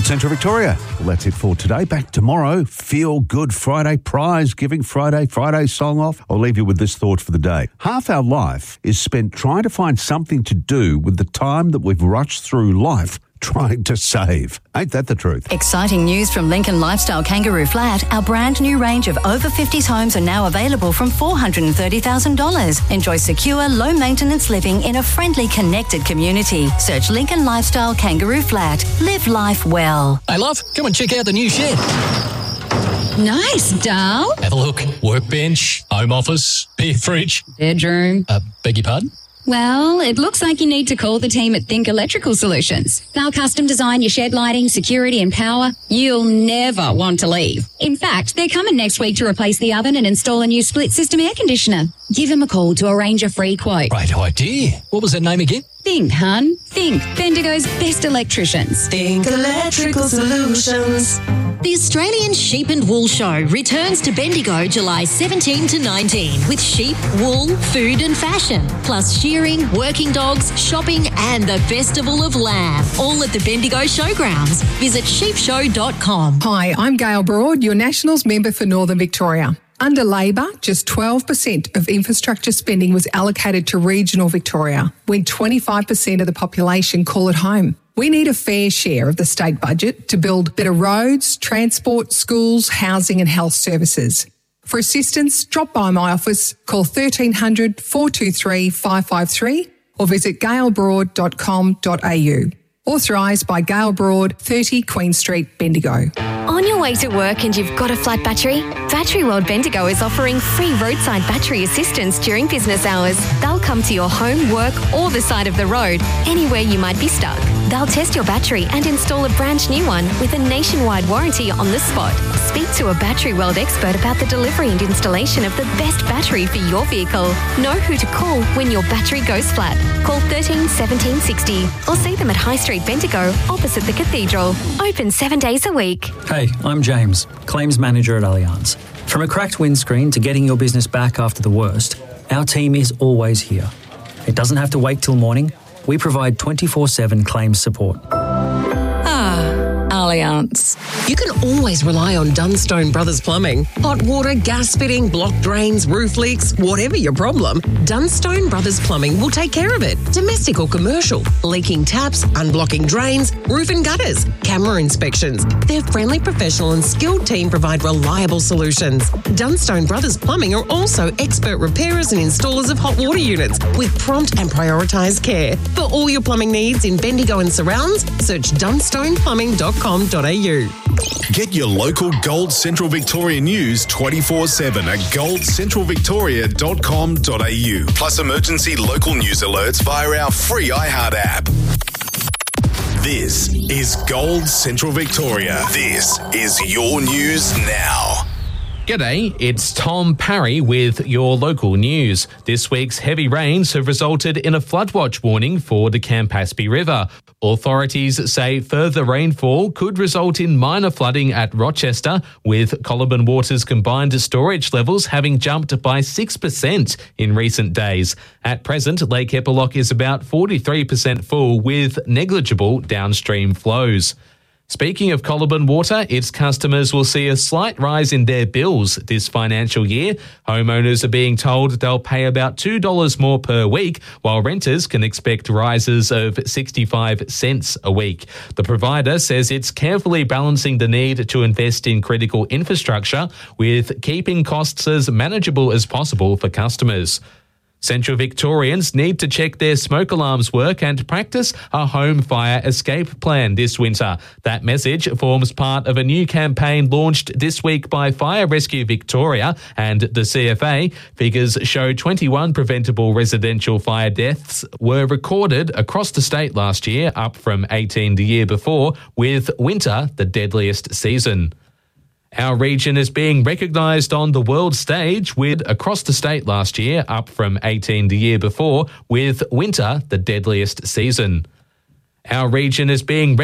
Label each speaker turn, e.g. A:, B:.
A: Central Victoria. Well, that's it for today. Back tomorrow. Feel Good Friday, Prize Giving Friday, Friday Song Off. I'll leave you with this thought for the day. Half our life is spent trying to find something to do with the time that we've rushed through life trying to save. Ain't that the truth?
B: Exciting news from Lincoln Lifestyle Kangaroo Flat. Our brand new range of over 50s homes are now available from $430,000. Enjoy secure, low maintenance living in a friendly, connected community. Search Lincoln Lifestyle Kangaroo Flat. Live life well.
C: Hey love, come and check out the new shed.
D: Nice, Dal.
C: Have a look. Workbench, home office, beer fridge.
D: Bedroom.
C: Beg your pardon?
D: Well, it looks like you need to call the team at Think Electrical Solutions. They'll custom design your shed lighting, security and power. You'll never want to leave. In fact, they're coming next week to replace the oven and install a new split system air conditioner. Give them a call to arrange a free quote.
C: Great idea. What was that name again?
D: Think, hun. Think. Bendigo's best electricians.
E: Think Electrical Solutions.
F: The Australian Sheep and Wool Show returns to Bendigo July 17 to 19 with sheep, wool, food and fashion, plus shearing, working dogs, shopping and the Festival of Lamb, all at the Bendigo Showgrounds. Visit sheepshow.com.
G: Hi, I'm Gail Broad, your Nationals member for Northern Victoria. Under Labor, just 12% of infrastructure spending was allocated to regional Victoria, when 25% of the population call it home. We need a fair share of the state budget to build better roads, transport, schools, housing and health services. For assistance, drop by my office, call 1300 423 553 or visit gailbroad.com.au. Authorised by Gail Broad, 30 Queen Street, Bendigo.
H: On your way to work and you've got a flat battery? Battery World Bendigo is offering free roadside battery assistance during business hours. They'll come to your home, work or the side of the road, anywhere you might be stuck. They'll test your battery and install a brand new one with a nationwide warranty on the spot. Speak to a Battery World expert about the delivery and installation of the best battery for your vehicle. Know who to call when your battery goes flat. Call 13 17 60 or see them at High Street Bendigo, opposite the Cathedral. Open 7 days a week.
I: Hey, I'm James, Claims Manager at Allianz. From a cracked windscreen to getting your business back after the worst, our team is always here. It doesn't have to wait till morning. We provide 24/7 claims support.
E: Allianz. You can always rely on Dunstone Brothers Plumbing. Hot water, gas fitting, blocked drains, roof leaks, whatever your problem, Dunstone Brothers Plumbing will take care of it. Domestic or commercial, leaking taps, unblocking drains, roof and gutters, camera inspections. Their friendly, professional and skilled team provide reliable solutions. Dunstone Brothers Plumbing are also expert repairers and installers of hot water units with prompt and prioritised care. For all your plumbing needs in Bendigo and surrounds, search dunstoneplumbing.com.au.
J: Get your local Gold Central Victoria news 24/7 at goldcentralvictoria.com.au. Plus emergency local news alerts via our free iHeart app. This is Gold Central Victoria. This is your news now.
K: G'day, it's Tom Parry with your local news. This week's heavy rains have resulted in a flood watch warning for the Campaspe River. Authorities say further rainfall could result in minor flooding at Rochester, with Coliban Water's combined storage levels having jumped by 6% in recent days. At present, Lake Eppalock is about 43% full with negligible downstream flows. Speaking of Coliban Water, its customers will see a slight rise in their bills this financial year. Homeowners are being told they'll pay about $2 more per week, while renters can expect rises of 65 cents a week. The provider says it's carefully balancing the need to invest in critical infrastructure with keeping costs as manageable as possible for customers. Central Victorians need to check their smoke alarms work and practice a home fire escape plan this winter. That message forms part of a new campaign launched this week by Fire Rescue Victoria and the CFA. Figures show 21 preventable residential fire deaths were recorded across the state last year, up from 18 the year before, with winter the deadliest season. Our region is being recognised on the world stage with across the state last year, up from 18 the year before, with winter the deadliest season. Our region is being